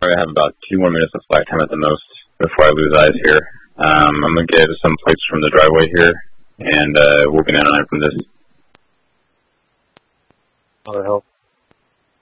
I have about 2 more minutes of flight time at the most before I lose eyes here. I'm going to get some plates from the driveway here, and we'll get in on it from this. That'll help.